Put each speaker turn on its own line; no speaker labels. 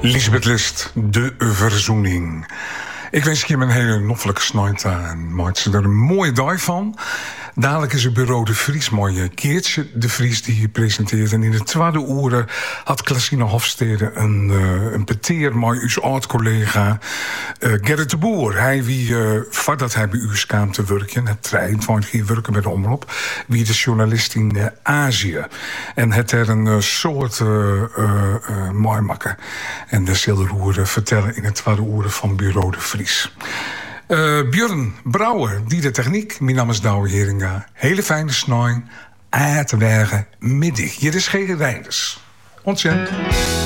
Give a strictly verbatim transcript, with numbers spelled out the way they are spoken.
Lisbeth List, De Verzoening. Ik wens je een hele noffelijke snuit en maak ze er een mooie dag van. Dadelijk is het bureau De Vries, mooie Keertje De Vries die je presenteert. En in de tweede uur had Klasine Hofstede een, uh, een peteer met uw oud-collega uh, Gerrit de Boer. Hij wie, uh, voordat hij bij u kwam te werken, het trein, want hij werken bij de omroep, wie de journalist in uh, Azië. En het er een uh, soort uh, uh, uh, mooi maken. En dat zal de roer vertellen in het tweede uur van bureau De Vries. Uh, Björn Brouwer, die de techniek. Mijn naam is Douwe Heringa. Hele fijne snoei. Aardwegen middag. Hier is geen Reinders. Ontzettend.